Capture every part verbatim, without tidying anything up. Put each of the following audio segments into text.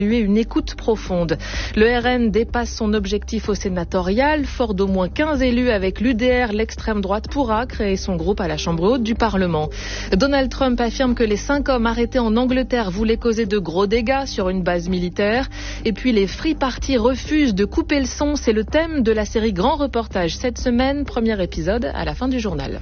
une écoute profonde. Le R N dépasse son objectif au sénatorial. Fort d'au moins quinze élus avec l'U D R, l'extrême droite pourra créer son groupe à la Chambre haute du Parlement. Donald Trump affirme que les cinq hommes arrêtés en Angleterre voulaient causer de gros dégâts sur une base militaire. Et puis les Free Party refusent de couper le son. C'est le thème de la série Grand Reportage cette semaine. Premier épisode à la fin du journal.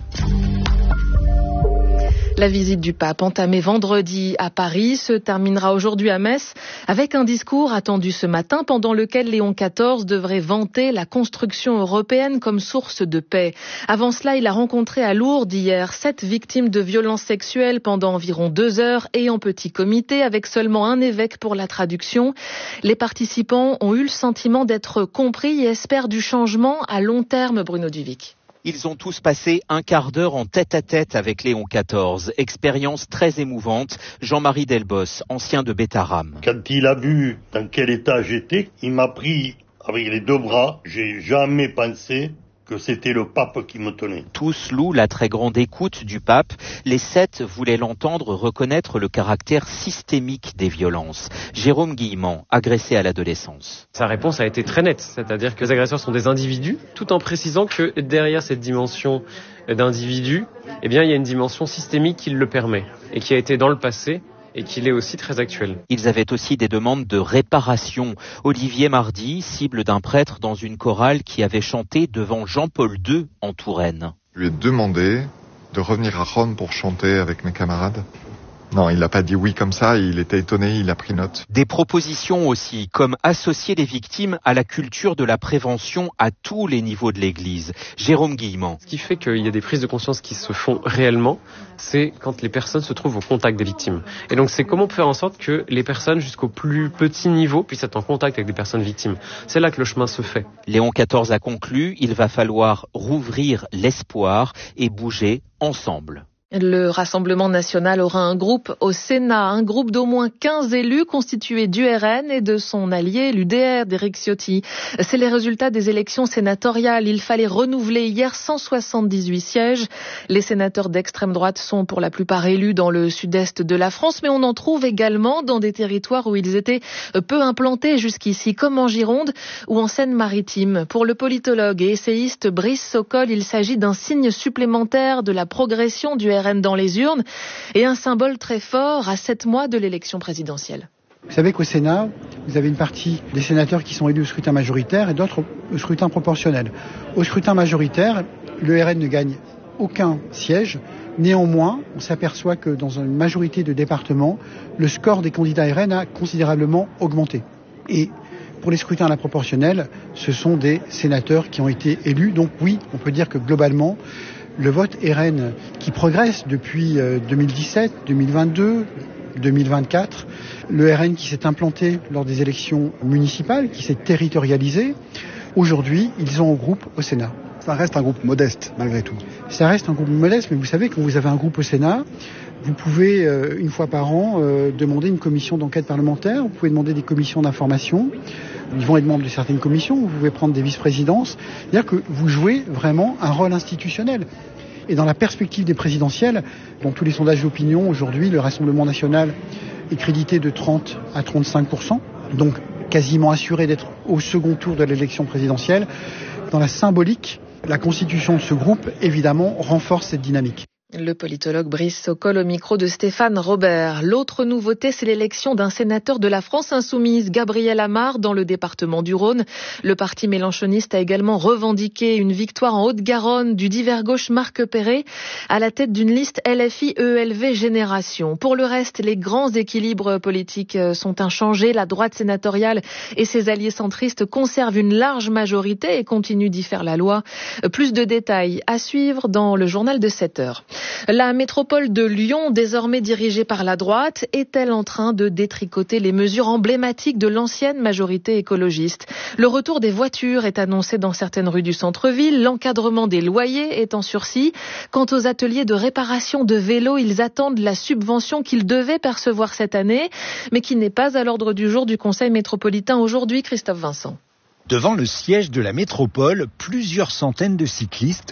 La visite du pape entamée vendredi à Paris se terminera aujourd'hui à Metz avec un discours attendu ce matin pendant lequel Léon quatorze devrait vanter la construction européenne comme source de paix. Avant cela, il a rencontré à Lourdes hier sept victimes de violences sexuelles pendant environ deux heures et en petit comité avec seulement un évêque pour la traduction. Les participants ont eu le sentiment d'être compris et espèrent du changement à long terme, Bruno Duvic. Ils ont tous passé un quart d'heure en tête-à-tête avec Léon quatorze. Expérience très émouvante. Jean-Marie Delbos, ancien de Bétaram. Quand il a vu dans quel état j'étais, il m'a pris avec les deux bras. J'ai jamais pensé que c'était le pape qui me tenait. Tous louent la très grande écoute du pape. Les sept voulaient l'entendre reconnaître le caractère systémique des violences. Jérôme Guillemant, agressé à l'adolescence. Sa réponse a été très nette, c'est-à-dire que les agresseurs sont des individus, tout en précisant que derrière cette dimension d'individu, eh bien, il y a une dimension systémique qui le permet et qui a été dans le passé et qu'il est aussi très actuel. Ils avaient aussi des demandes de réparation. Olivier Mardy, cible d'un prêtre dans une chorale qui avait chanté devant Jean-Paul deux en Touraine. Je lui ai demandé de revenir à Rome pour chanter avec mes camarades. Non, il n'a pas dit oui comme ça, il était étonné, il a pris note. Des propositions aussi, comme associer les victimes à la culture de la prévention à tous les niveaux de l'Église. Jérôme Guillemant. Ce qui fait qu'il y a des prises de conscience qui se font réellement, c'est quand les personnes se trouvent au contact des victimes. Et donc c'est comment faire en sorte que les personnes jusqu'au plus petit niveau puissent être en contact avec des personnes victimes. C'est là que le chemin se fait. Léon quatorze a conclu, il va falloir rouvrir l'espoir et bouger ensemble. Le Rassemblement national aura un groupe au Sénat, un groupe d'au moins quinze élus constitué du R N et de son allié, l'U D R, d'Éric Ciotti. C'est les résultats des élections sénatoriales. Il fallait renouveler hier cent soixante-dix-huit sièges. Les sénateurs d'extrême droite sont pour la plupart élus dans le sud-est de la France, mais on en trouve également dans des territoires où ils étaient peu implantés jusqu'ici, comme en Gironde ou en Seine-Maritime. Pour le politologue et essayiste Brice Sokol, il s'agit d'un signe supplémentaire de la progression du R N dans les urnes et un symbole très fort à sept mois de l'élection présidentielle. Vous savez qu'au Sénat, vous avez une partie des sénateurs qui sont élus au scrutin majoritaire et d'autres au scrutin proportionnel. Au scrutin majoritaire, le R N ne gagne aucun siège. Néanmoins, on s'aperçoit que dans une majorité de départements, le score des candidats R N a considérablement augmenté. Et pour les scrutins à la proportionnelle, ce sont des sénateurs qui ont été élus. Donc oui, on peut dire que globalement, le vote R N qui progresse depuis deux mille dix-sept, deux mille vingt-deux, deux mille vingt-quatre, le R N qui s'est implanté lors des élections municipales, qui s'est territorialisé, aujourd'hui, ils ont un groupe au Sénat. Ça reste un groupe modeste, malgré tout. Ça reste un groupe modeste, mais vous savez, quand vous avez un groupe au Sénat, vous pouvez, euh, une fois par an, euh, demander une commission d'enquête parlementaire, vous pouvez demander des commissions d'information, ils vont être membres de certaines commissions, vous pouvez prendre des vice-présidences, c'est-à-dire que vous jouez vraiment un rôle institutionnel. Et dans la perspective des présidentielles, dans tous les sondages d'opinion, aujourd'hui, le Rassemblement national est crédité de trente à trente-cinq pour cent, donc quasiment assuré d'être au second tour de l'élection présidentielle. Dans la symbolique, la constitution de ce groupe, évidemment, renforce cette dynamique. Le politologue Brice Sokol au micro de Stéphane Robert. L'autre nouveauté, c'est l'élection d'un sénateur de la France insoumise, Gabriel Amar, dans le département du Rhône. Le parti mélenchoniste a également revendiqué une victoire en Haute-Garonne du divers gauche Marc Perret à la tête d'une liste L F I E L V Génération. Pour le reste, les grands équilibres politiques sont inchangés. La droite sénatoriale et ses alliés centristes conservent une large majorité et continuent d'y faire la loi. Plus de détails à suivre dans le journal de sept heures. La métropole de Lyon, désormais dirigée par la droite, est-elle en train de détricoter les mesures emblématiques de l'ancienne majorité écologiste? Le retour des voitures est annoncé dans certaines rues du centre-ville, l'encadrement des loyers est en sursis. Quant aux ateliers de réparation de vélos, ils attendent la subvention qu'ils devaient percevoir cette année, mais qui n'est pas à l'ordre du jour du Conseil métropolitain aujourd'hui, Christophe Vincent. Devant le siège de la métropole, plusieurs centaines de cyclistes,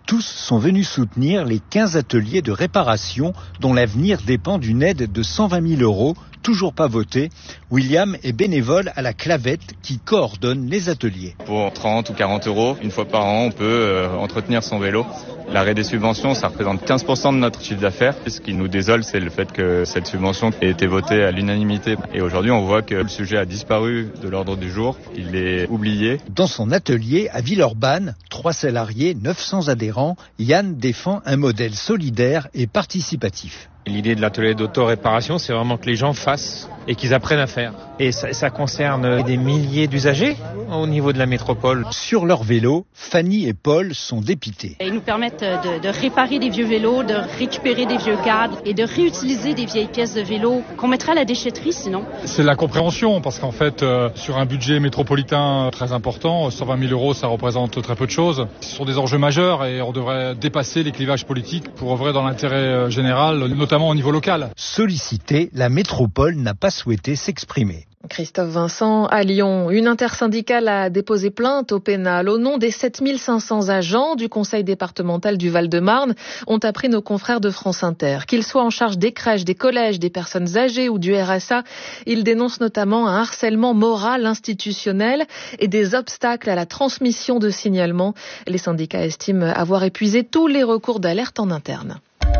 Tous sont venus soutenir les quinze ateliers de réparation dont l'avenir dépend d'une aide de cent vingt mille euros, toujours pas votée. William est bénévole à la Clavette qui coordonne les ateliers. Pour trente ou quarante euros, une fois par an, on peut euh, entretenir son vélo. L'arrêt des subventions, ça représente quinze pour cent de notre chiffre d'affaires. Ce qui nous désole, c'est le fait que cette subvention ait été votée à l'unanimité. Et aujourd'hui, on voit que le sujet a disparu de l'ordre du jour. Il est oublié. Dans son atelier à Villeurbanne, trois salariés, neuf cents adhérents, Yann défend un modèle solidaire et participatif. L'idée de l'atelier d'auto-réparation, c'est vraiment que les gens fassent et qu'ils apprennent à faire. Et ça, ça concerne des milliers d'usagers au niveau de la métropole. Sur leur vélo, Fanny et Paul sont dépités. Ils nous permettent de, de réparer des vieux vélos, de récupérer des vieux cadres et de réutiliser des vieilles pièces de vélo qu'on mettrait à la déchetterie sinon. C'est la compréhension parce qu'en fait, euh, sur un budget métropolitain très important, cent vingt mille euros, ça représente très peu de choses. Ce sont des enjeux majeurs et on devrait dépasser les clivages politiques pour œuvrer dans l'intérêt général, notamment au niveau local. Sollicité, la métropole n'a pas souhaité s'exprimer. Christophe Vincent, à Lyon, une intersyndicale a déposé plainte au pénal au nom des sept mille cinq cents agents du conseil départemental du Val-de-Marne, ont appris nos confrères de France Inter. Qu'ils soient en charge des crèches, des collèges, des personnes âgées ou du R S A, ils dénoncent notamment un harcèlement moral institutionnel et des obstacles à la transmission de signalements. Les syndicats estiment avoir épuisé tous les recours d'alerte en interne.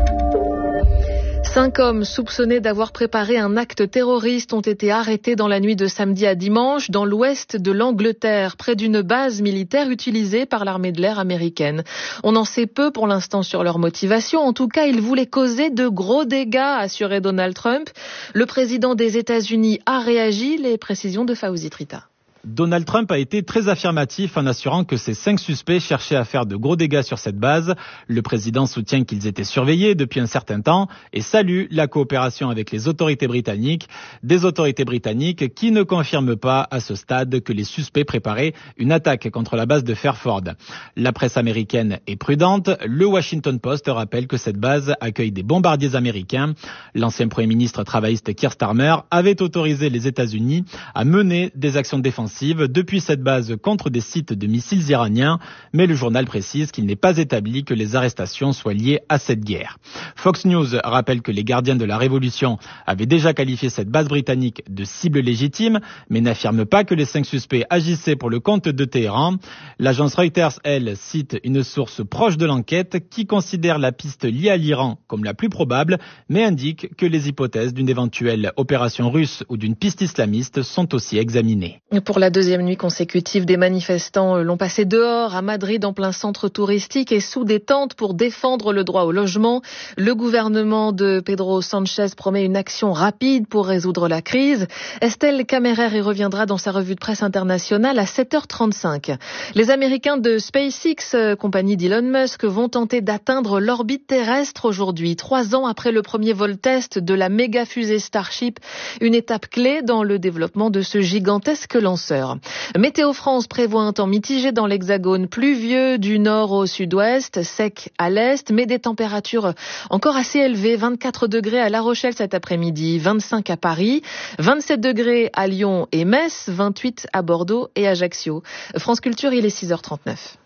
Cinq hommes soupçonnés d'avoir préparé un acte terroriste ont été arrêtés dans la nuit de samedi à dimanche dans l'ouest de l'Angleterre, près d'une base militaire utilisée par l'armée de l'air américaine. On en sait peu pour l'instant sur leur motivation. En tout cas, ils voulaient causer de gros dégâts, a assuré Donald Trump. Le président des États-Unis a réagi. Les précisions de Fawzi Trita. Donald Trump a été très affirmatif en assurant que ces cinq suspects cherchaient à faire de gros dégâts sur cette base. Le président soutient qu'ils étaient surveillés depuis un certain temps et salue la coopération avec les autorités britanniques. Des autorités britanniques qui ne confirment pas à ce stade que les suspects préparaient une attaque contre la base de Fairford. La presse américaine est prudente. Le Washington Post rappelle que cette base accueille des bombardiers américains. L'ancien Premier ministre travailliste Keir Starmer avait autorisé les États-Unis à mener des actions défensives depuis cette base contre des sites de missiles iraniens, mais le journal précise qu'il n'est pas établi que les arrestations soient liées à cette guerre. Fox News rappelle que les gardiens de la Révolution avaient déjà qualifié cette base britannique de cible légitime, mais n'affirme pas que les cinq suspects agissaient pour le compte de Téhéran. L'agence Reuters, elle, cite une source proche de l'enquête qui considère la piste liée à l'Iran comme la plus probable, mais indique que les hypothèses d'une éventuelle opération russe ou d'une piste islamiste sont aussi examinées. Pour la deuxième nuit consécutive, des manifestants l'ont passé dehors à Madrid en plein centre touristique et sous des tentes pour défendre le droit au logement. Le gouvernement de Pedro Sánchez promet une action rapide pour résoudre la crise. Estelle Kammerer y reviendra dans sa revue de presse internationale à sept heures trente-cinq. Les Américains de SpaceX, compagnie d'Elon Musk, vont tenter d'atteindre l'orbite terrestre aujourd'hui, trois ans après le premier vol test de la méga fusée Starship, une étape clé dans le développement de ce gigantesque lanceur. Météo France prévoit un temps mitigé dans l'Hexagone, pluvieux du nord au sud-ouest, sec à l'est, mais des températures encore assez élevées, vingt-quatre degrés à La Rochelle cet après-midi, vingt-cinq à Paris, vingt-sept degrés à Lyon et Metz, vingt-huit à Bordeaux et Ajaccio. France Culture, il est six heures trente-neuf.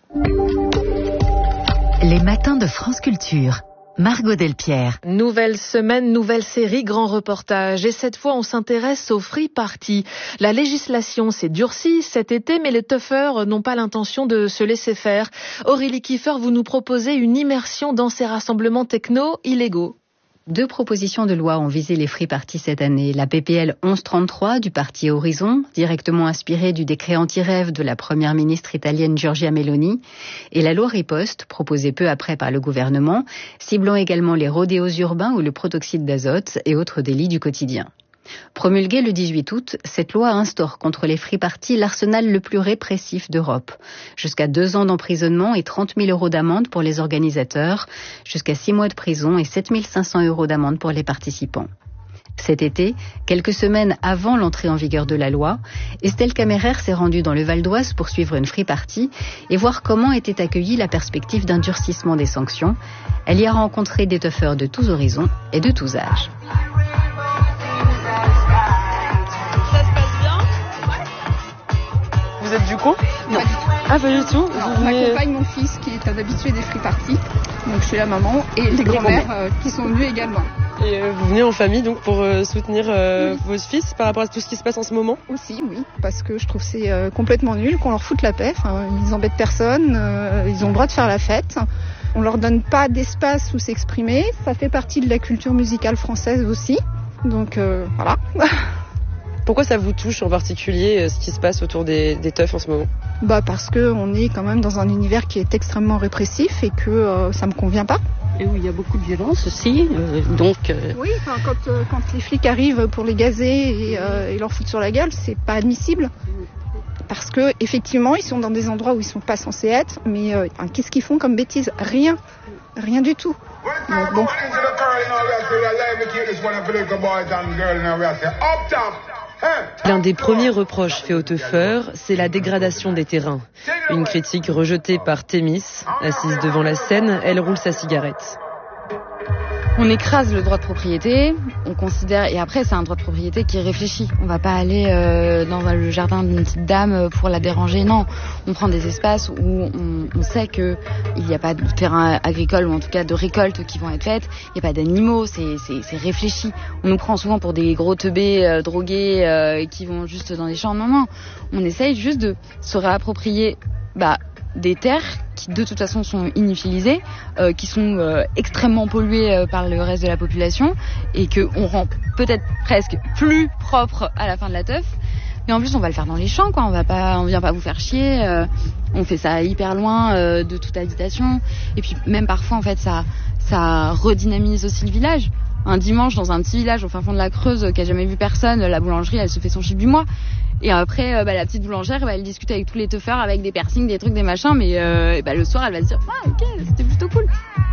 Les matins de France Culture. Margot Delpierre. Nouvelle semaine, nouvelle série, grand reportage. Et cette fois, on s'intéresse aux free parties. La législation s'est durcie cet été, mais les tuffers n'ont pas l'intention de se laisser faire. Aurélie Kiefer, vous nous proposez une immersion dans ces rassemblements techno illégaux. Deux propositions de loi ont visé les free parties cette année. La P P L onze trente-trois du parti Horizon, directement inspirée du décret anti-rêve de la première ministre italienne Giorgia Meloni, et la loi Riposte, proposée peu après par le gouvernement, ciblant également les rodéos urbains ou le protoxyde d'azote et autres délits du quotidien. Promulguée le dix-huit août, cette loi instaure contre les free parties l'arsenal le plus répressif d'Europe. Jusqu'à deux ans d'emprisonnement et trente mille euros d'amende pour les organisateurs, jusqu'à six mois de prison et sept mille cinq cents euros d'amende pour les participants. Cet été, quelques semaines avant l'entrée en vigueur de la loi, Estelle Kammerer s'est rendue dans le Val d'Oise pour suivre une free party et voir comment était accueillie la perspective d'un durcissement des sanctions. Elle y a rencontré des tuffers de tous horizons et de tous âges. Vous êtes du coup ? Non. Ah, pas du tout. On accompagne mon fils qui est un habitué des free parties. Donc je suis la maman et les grands-mères euh, qui sont venues également. Et euh, vous venez en famille donc pour euh, soutenir euh, oui. vos fils par rapport à tout ce qui se passe en ce moment? Aussi, oui, parce que je trouve que c'est euh, complètement nul qu'on leur foute la paix. Enfin, ils embêtent personne, euh, ils ont le droit de faire la fête. On leur donne pas d'espace où s'exprimer. Ça fait partie de la culture musicale française aussi. Donc euh, voilà. Pourquoi ça vous touche en particulier ce qui se passe autour des, des teufs en ce moment? Bah parce que on est quand même dans un univers qui est extrêmement répressif et que euh, ça me convient pas. Et où il y a beaucoup de violence aussi, euh, donc. Euh... Oui, enfin, quand euh, quand les flics arrivent pour les gazer et, euh, et leur foutre sur la gueule, c'est pas admissible. Parce que effectivement, ils sont dans des endroits où ils sont pas censés être, mais euh, enfin, qu'est-ce qu'ils font comme bêtises? Rien, rien du tout. Donc, bon. L'un des premiers reproches faits aux teufeurs, c'est la dégradation des terrains. Une critique rejetée par Thémis. Assise devant la scène, elle roule sa cigarette. On écrase le droit de propriété, on considère, et après c'est un droit de propriété qui est réfléchi. On va pas aller euh, dans le jardin d'une petite dame pour la déranger, non. On prend des espaces où on, on sait que il n'y a pas de terrain agricole ou en tout cas de récoltes qui vont être faites, il n'y a pas d'animaux, c'est, c'est, c'est réfléchi. On nous prend souvent pour des gros teubés euh, drogués euh, qui vont juste dans les champs, non, non. On essaye juste de se réapproprier bah, des terres qui de toute façon sont inutilisées, euh, qui sont euh, extrêmement polluées euh, par le reste de la population et qu'on rend peut-être presque plus propre à la fin de la teuf. Mais en plus on va le faire dans les champs, quoi. On va pas, on vient pas vous faire chier. Euh, on fait ça hyper loin euh, de toute habitation. Et puis même parfois en fait ça, ça redynamise aussi le village. Un dimanche dans un petit village au fin fond de la Creuse qui a jamais vu personne, la boulangerie elle se fait son chiffre du mois. Et après, euh, bah, la petite boulangère, bah, elle discute avec tous les teufeurs, avec des piercings, des trucs, des machins, mais euh, bah, le soir, elle va se dire « Ah, ok, c'était plutôt cool ».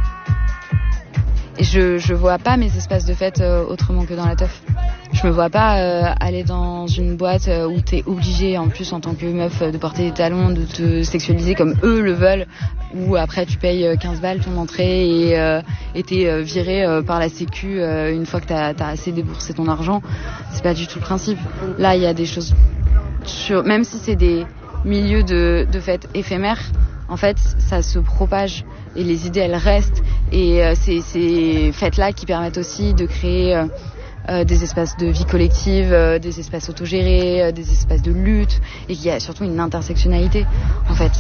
Et je je vois pas mes espaces de fête euh, autrement que dans la teuf. Je me vois pas euh, aller dans une boîte euh, où t'es obligé, en plus, en tant que meuf, de porter des talons, de te sexualiser comme eux le veulent, où après tu payes quinze balles ton entrée et euh, et t'es euh, viré euh, par la sécu euh, une fois que t'as, t'as assez déboursé ton argent. C'est pas du tout le principe. Là, il y a des choses... Sur, même si c'est des milieux de, de fêtes éphémères, en fait, ça se propage et les idées, elles restent. Et euh, c'est ces fêtes-là qui permettent aussi de créer euh, euh, des espaces de vie collective, euh, des espaces autogérés, euh, des espaces de lutte. Et il y a surtout une intersectionnalité, en fait.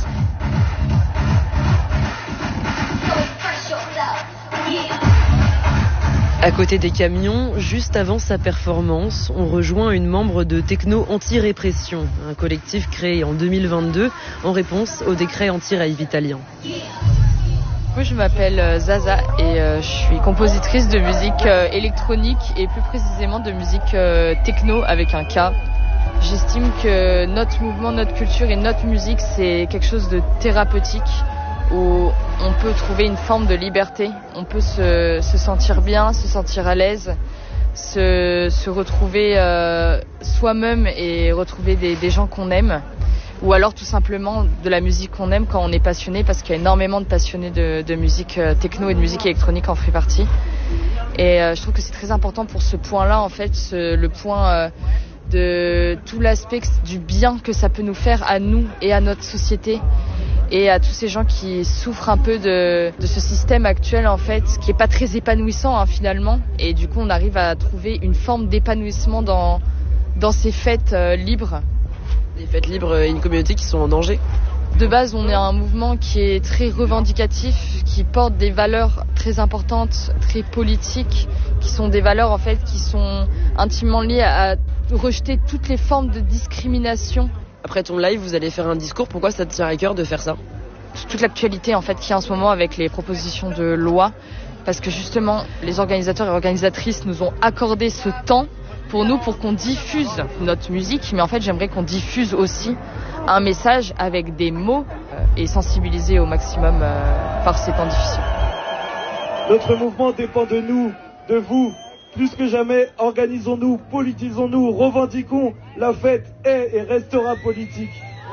À côté des camions, juste avant sa performance, on rejoint une membre de Techno Anti-Répression, un collectif créé en deux mille vingt-deux en réponse au décret anti-rave italien. Moi, je m'appelle Zaza et euh, je suis compositrice de musique euh, électronique et plus précisément de musique euh, techno avec un K. J'estime que notre mouvement, notre culture et notre musique, c'est quelque chose de thérapeutique, où on peut trouver une forme de liberté, on peut se, se sentir bien, se sentir à l'aise, se, se retrouver euh, soi-même et retrouver des, des gens qu'on aime, ou alors tout simplement de la musique qu'on aime quand on est passionné, parce qu'il y a énormément de passionnés de, de musique techno et de musique électronique en free party. Et euh, je trouve que c'est très important pour ce point-là, en fait, ce, le point euh, de tout l'aspect du bien que ça peut nous faire à nous et à notre société, et à tous ces gens qui souffrent un peu de, de ce système actuel, en fait, qui est pas très épanouissant, hein, finalement. Et du coup, on arrive à trouver une forme d'épanouissement dans, dans ces fêtes euh, libres. Des fêtes libres et une communauté qui sont en danger. De base, on est un mouvement qui est très revendicatif, qui porte des valeurs très importantes, très politiques, qui sont des valeurs, en fait, qui sont intimement liées à rejeter toutes les formes de discrimination. Après ton live, vous allez faire un discours. Pourquoi ça te tient à cœur de faire ça? Toute l'actualité, en fait, qu'il y a en ce moment avec les propositions de loi, parce que justement, les organisateurs et organisatrices nous ont accordé ce temps pour nous, pour qu'on diffuse notre musique. Mais en fait, j'aimerais qu'on diffuse aussi un message avec des mots et sensibiliser au maximum par ces temps difficiles. Notre mouvement dépend de nous, de vous. Plus que jamais, organisons-nous, politisons-nous, revendiquons. La fête est et restera politique.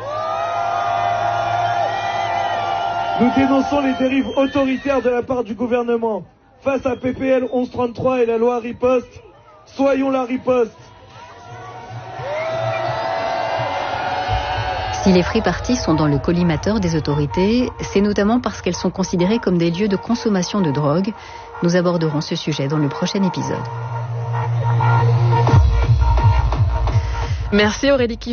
Nous dénonçons les dérives autoritaires de la part du gouvernement. Face à P P L onze trente-trois et la loi riposte, soyons la riposte. Si les free-parties sont dans le collimateur des autorités, c'est notamment parce qu'elles sont considérées comme des lieux de consommation de drogue. Nous aborderons ce sujet dans le prochain épisode. Merci Aurélie Kiff.